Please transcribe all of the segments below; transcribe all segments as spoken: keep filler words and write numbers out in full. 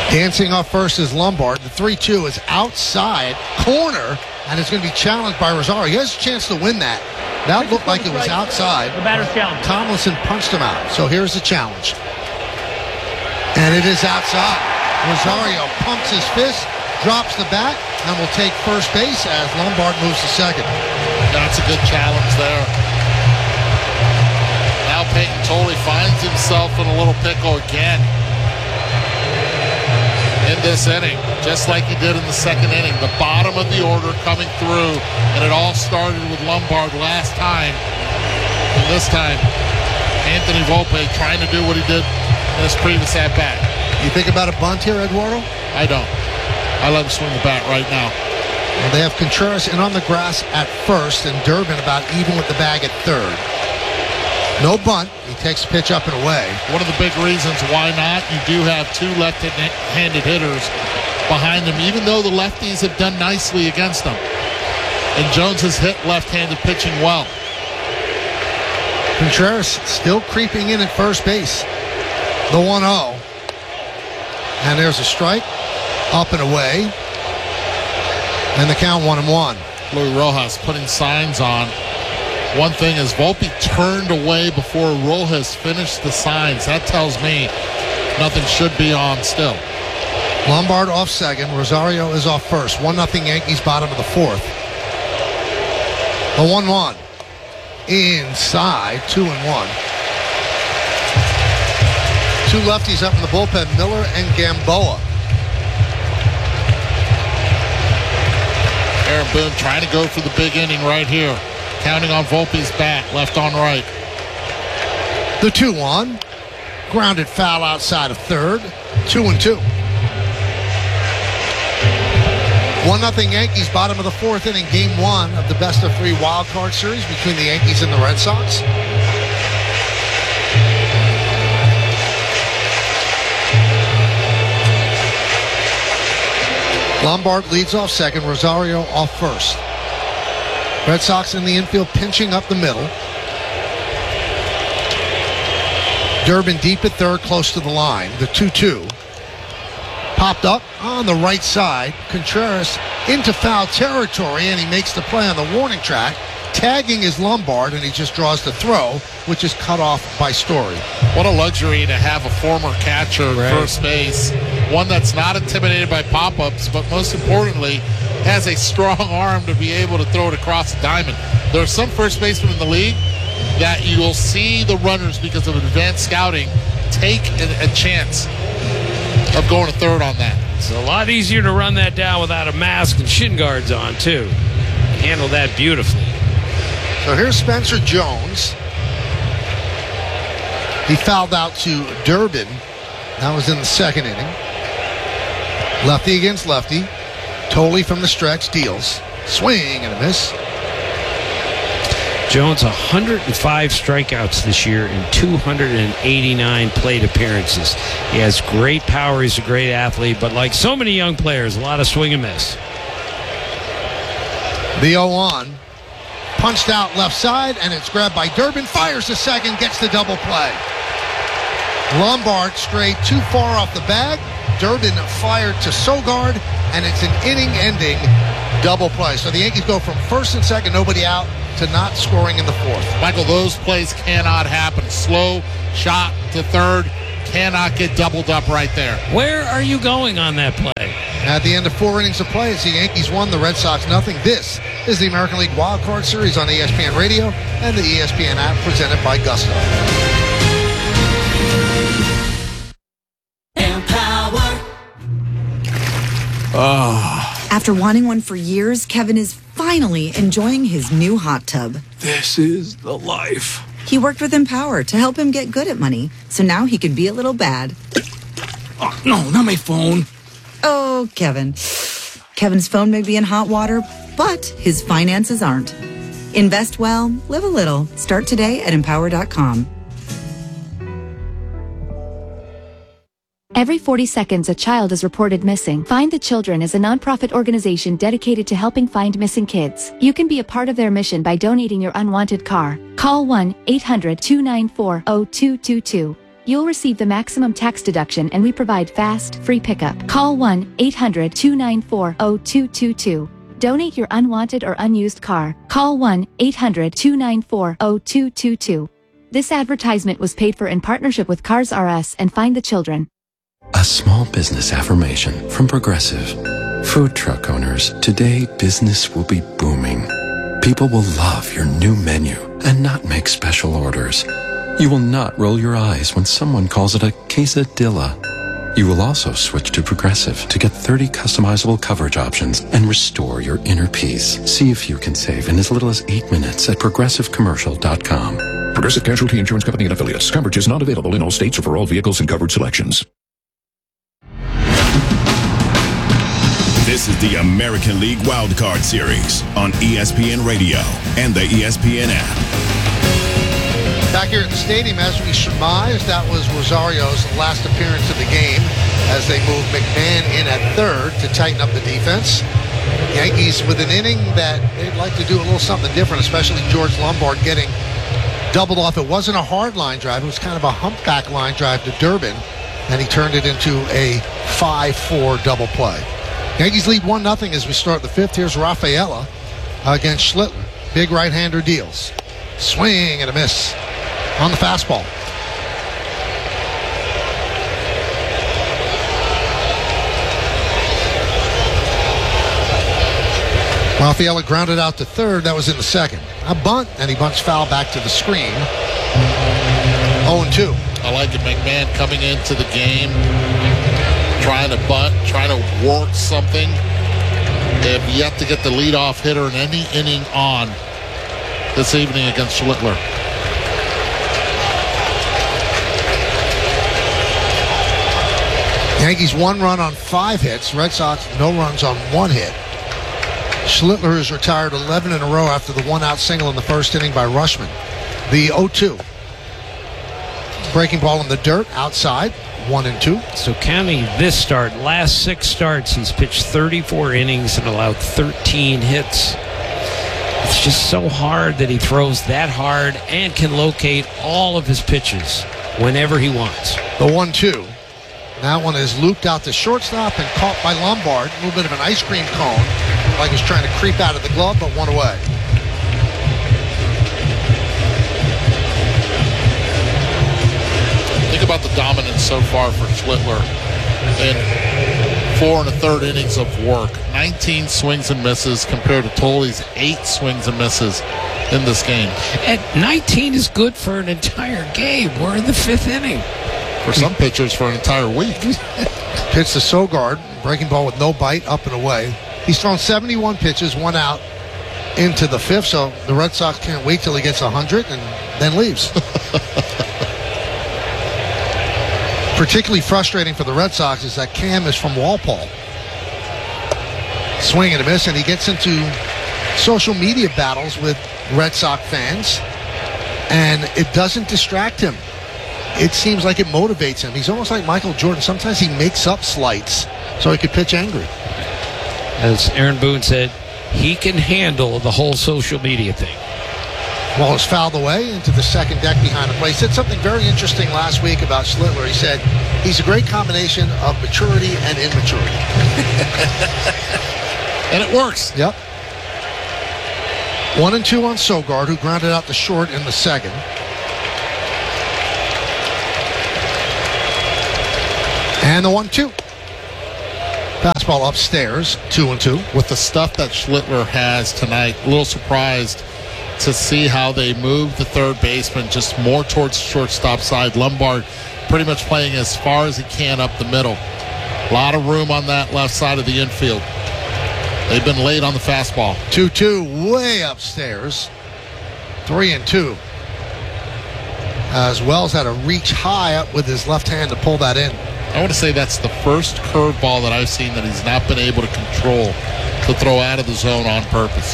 Dancing off first is Lombard. The three two is outside corner, and it's going to be challenged by Rosario. He has a chance to win that. That looked like it was outside. The batter's challenge. Tomlinson punched him out. So here's the challenge. And it is outside. Rosario pumps his fist, drops the bat, and will take first base as Lombard moves to second. That's a good challenge there. Now Peyton totally finds himself in a little pickle again in this inning, just like he did in the second inning. The bottom of the order coming through, and it all started with Lombard last time. And this time, Anthony Volpe trying to do what he did in his previous at-bat. You think about a bunt here, Eduardo? I don't. I let him swing the bat right now. Well, they have Contreras in on the grass at first, and Durbin about even with the bag at third. No bunt. He takes the pitch up and away. One of the big reasons why not, you do have two left-handed hitters behind him, even though the lefties have done nicely against them. And Jones has hit left-handed pitching well. Contreras still creeping in at first base. The one oh. And there's a strike. Up and away. And the count one and one. Louis Rojas putting signs on. One thing is Volpe turned away before Rojas finished the signs. That tells me nothing should be on still. Lombard off second. Rosario is off first. one nothing Yankees, bottom of the fourth. The one one. Inside. two and one. Two lefties up in the bullpen, Miller and Gamboa. Aaron Boone trying to go for the big inning right here. Counting on Volpe's bat, left on right. The two one. Grounded foul outside of third. Two and two. One nothing Yankees, bottom of the fourth inning, game one of the best of three wild card series between the Yankees and the Red Sox. Lombard leads off second, Rosario off first. Red Sox in the infield pinching up the middle. Durbin deep at third, close to the line. The two two. Popped up on the right side. Contreras into foul territory, and he makes the play on the warning track. Tagging is Lombard, and he just draws the throw, which is cut off by Story. What a luxury to have a former catcher at first base. One that's not intimidated by pop-ups, but most importantly, has a strong arm to be able to throw it across the diamond. There are some first basemen in the league that you will see the runners, because of advanced scouting, take a, a chance of going to third on that. It's a lot easier to run that down without a mask and shin guards on, too. Handle that beautifully. So here's Spencer Jones. He fouled out to Durbin. That was in the second inning. Lefty against lefty. Totally from the stretch deals. Swing and a miss. Jones, one hundred five strikeouts this year and two hundred eighty-nine plate appearances. He has great power. He's a great athlete, but like so many young players, a lot of swing and miss. The oh one. Punched out left side, and it's grabbed by Durbin. Fires to second, gets the double play. Lombard strayed too far off the bag. Durbin fired to Sogard, and it's an inning-ending double play. So the Yankees go from first and second, nobody out, to not scoring in the fourth. Michael, those plays cannot happen. Slow shot to third cannot get doubled up right there. Where are you going on that play? At the end of four innings of play, it's the Yankees one, the Red Sox nothing. This is the American League Wild Card Series on E S P N Radio and the E S P N app, presented by Gusto. Oh. After wanting one for years, Kevin is finally enjoying his new hot tub. This is the life. He worked with Empower to help him get good at money, so now he can be a little bad. Oh, no, not my phone. Oh, Kevin. Kevin's phone may be in hot water, but his finances aren't. Invest well, live a little. Start today at empower dot com. Every forty seconds, a child is reported missing. Find the Children is a nonprofit organization dedicated to helping find missing kids. You can be a part of their mission by donating your unwanted car. Call one eight hundred two nine four zero two two two. you'll receive the maximum tax deduction, and we provide fast, free pickup. Call one eight hundred two nine four zero two two two. Donate your unwanted or unused car. Call one eight hundred two nine four zero two two two. This advertisement was paid for in partnership with Cars R Us and Find the Children. A small business affirmation from Progressive. Food truck owners, today business will be booming. People will love your new menu and not make special orders. You will not roll your eyes when someone calls it a quesadilla. You will also switch to Progressive to get thirty customizable coverage options and restore your inner peace. See if you can save in as little as eight minutes at progressive commercial dot com. Progressive Casualty Insurance Company and Affiliates. Coverage is not available in all states or for all vehicles and covered selections. This is the American League Wildcard Series on E S P N Radio and the E S P N app. Back here at the stadium, as we surmised, that was Rosario's last appearance of the game as they moved McMahon in at third to tighten up the defense. Yankees with an inning that they'd like to do a little something different, especially George Lombard getting doubled off. It wasn't a hard line drive. It was kind of a humpback line drive to Durbin, and he turned it into a five four double play. Yankees lead one nothing as we start the fifth. Here's Rafaela against Schlittler. Big right-hander deals. Swing and a miss on the fastball. Rafaela grounded out to third. That was in the second. A bunt, and he bunts foul back to the screen. oh and two. I like it. McMahon coming into the game, trying to bunt, trying to work something. They have yet to get the leadoff hitter in any inning on this evening against Schlittler. Yankees one run on five hits. Red Sox no runs on one hit. Schlittler has retired eleven in a row after the one-out single in the first inning by Rushman. The oh two. Breaking ball in the dirt, outside, one and two. So counting this start, last six starts, he's pitched thirty-four innings and allowed thirteen hits. It's just so hard that he throws that hard and can locate all of his pitches whenever he wants. The one two. That one is looped out to shortstop and caught by Lombard. A little bit of an ice cream cone, like he's trying to creep out of the glove, but one away. Think about the dominance so far for Schlittler in four and a third innings of work. nineteen swings and misses compared to Toley's eight swings and misses in this game. And nineteen is good for an entire game. We're in the fifth inning. For some pitchers, for an entire week. Pitch to Sogard, breaking ball with no bite, up and away. He's thrown seventy-one pitches, one out into the fifth, so the Red Sox can't wait till he gets one hundred and then leaves. Particularly frustrating for the Red Sox is that Cam is from Walpole. Swing and a miss, and he gets into social media battles with Red Sox fans, and it doesn't distract him. It seems like it motivates him. He's almost like Michael Jordan. Sometimes he makes up slights so he could pitch angry. As Aaron Boone said, he can handle the whole social media thing. Ball is fouled away into the second deck behind the plate. He said something very interesting last week about Schlittler. He said he's a great combination of maturity and immaturity. And it works. Yep. One and two on Sogard, who grounded out to short in the second. And the one two. Fastball upstairs, two and two. With the stuff that Schlittler has tonight, a little surprised to see how they move the third baseman just more towards the shortstop side. Lombard pretty much playing as far as he can up the middle. A lot of room on that left side of the infield. They've been late on the fastball. two two, way upstairs. three and two. As Wells had to reach high up with his left hand to pull that in. I want to say that's the first curveball that I've seen that he's not been able to control to throw out of the zone on purpose.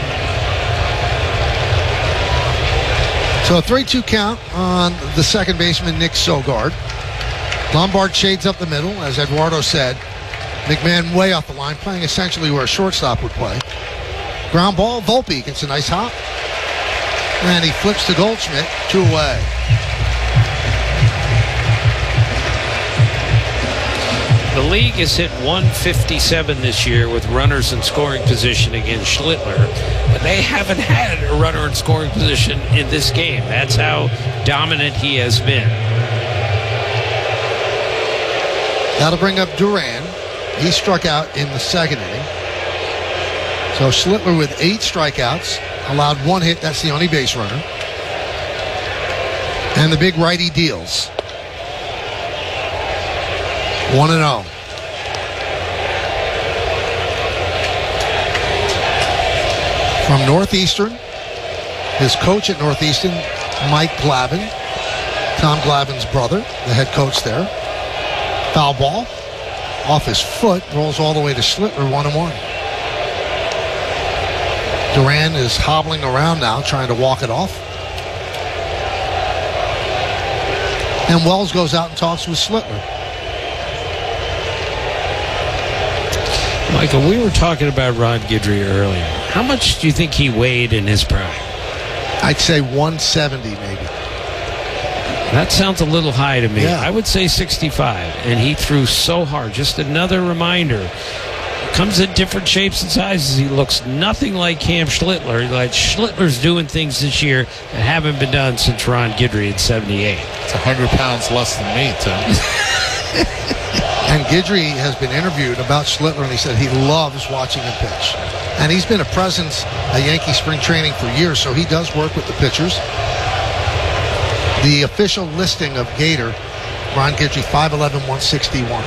So a three two count on the second baseman, Nick Sogard. Lombard shades up the middle, as Eduardo said. McMahon way off the line, playing essentially where a shortstop would play. Ground ball, Volpe gets a nice hop. And he flips to Goldschmidt, two away. The league has hit one fifty-seven this year with runners in scoring position against Schlittler, but they haven't had a runner in scoring position in this game. That's how dominant he has been. That'll bring up Duran. He struck out in the second inning. So Schlittler with eight strikeouts, allowed one hit. That's the only base runner. And the big righty deals. one and oh. From Northeastern, his coach at Northeastern, Mike Glavin, Tom Glavin's brother, the head coach there. Foul ball off his foot, rolls all the way to Schlittler, one and one. Duran is hobbling around now, trying to walk it off. And Wells goes out and talks with Schlittler. Michael, we were talking about Ron Guidry earlier. How much do you think he weighed in his prime? I'd say one seventy maybe. That sounds a little high to me. Yeah. I would say sixty-five, and he threw so hard. Just another reminder. Comes in different shapes and sizes. He looks nothing like Cam Schlittler. Like Schlittler's doing things this year that haven't been done since Ron Guidry in seventy-eight. It's one hundred pounds less than me, Tim. And Guidry has been interviewed about Schlittler, and he said he loves watching him pitch. And he's been a presence at Yankee spring training for years, so he does work with the pitchers. The official listing of Gator, Ron Guidry, five eleven, one sixty-one.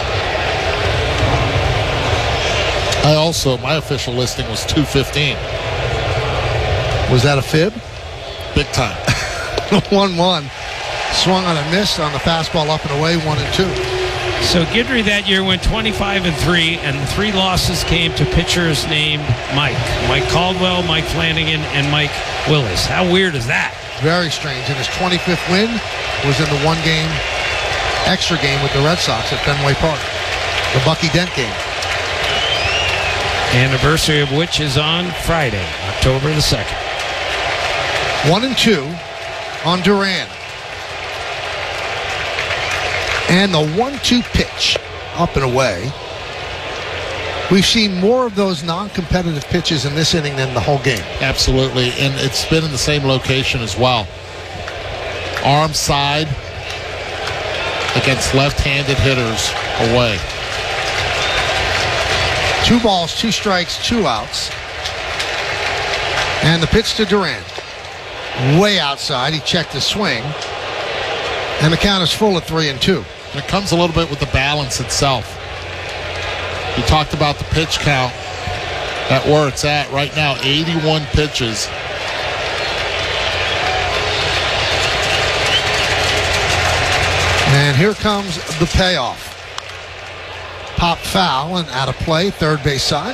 I also, my official listing was two fifteen. Was that a fib? Big time. one one. Swung on a miss on the fastball up and away, one and two. So Guidry that year went twenty-five and three, and the three losses came to pitchers named Mike. Mike Caldwell, Mike Flanagan, and Mike Willis. How weird is that? Very strange. And his twenty-fifth win was in the one-game extra game with the Red Sox at Fenway Park. The Bucky Dent game. Anniversary of which is on Friday, October the second. One and two on Duran. And the one two pitch up and away. We've seen more of those non-competitive pitches in this inning than the whole game. Absolutely, and it's been in the same location as well. Arm side against left-handed hitters away. Two balls, two strikes, two outs. And the pitch to Duran. Way outside. He checked his swing. And the count is full at three and two. And it comes a little bit with the balance itself. You talked about the pitch count at where it's at right now, eighty-one pitches. And here comes the payoff. Pop foul and out of play, third base side.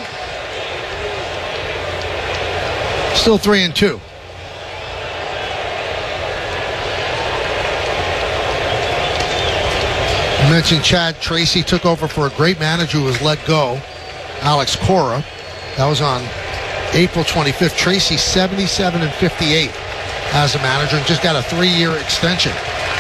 Still three and two. I mentioned Chad Tracy took over for a great manager who was let go, Alex Cora. That was on April twenty-fifth. Tracy seventy-seven and fifty-eight as a manager and just got a three-year extension.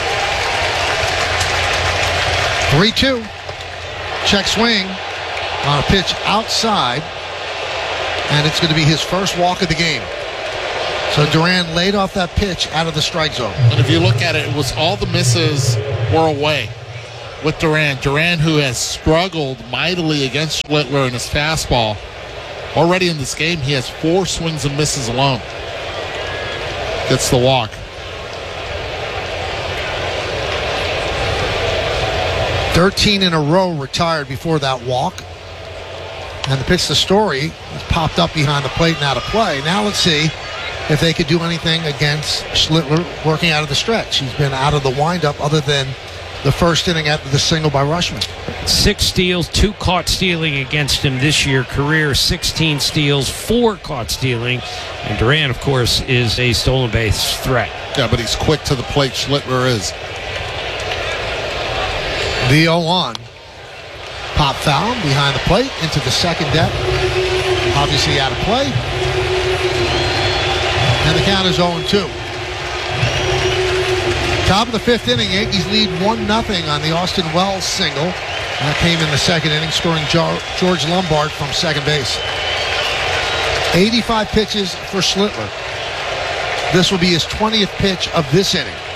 three two. Check swing on a pitch outside, and it's going to be his first walk of the game. So Duran laid off that pitch out of the strike zone. And if you look at it, it was all the misses were away with Duran. Duran, who has struggled mightily against Schlittler in his fastball. Already in this game, he has four swings and misses alone. Gets the walk. thirteen in a row retired before that walk. And the pitch to Story popped up behind the plate and out of play. Now let's see if they could do anything against Schlittler working out of the stretch. He's been out of the windup other than the first inning after the single by Rushman. Six steals, two caught stealing against him this year. Career sixteen steals, four caught stealing. And Duran, of course, is a stolen base threat. Yeah, but he's quick to the plate. Schlittler is. The oh one. Pop foul behind the plate into the second deck. Obviously out of play. And the count is oh and two. Top of the fifth inning, Yankees lead one nothing on the Austin Wells single. That came in the second inning, scoring George Lombard from second base. eighty-five pitches for Schlittler. This will be his twentieth pitch of this inning.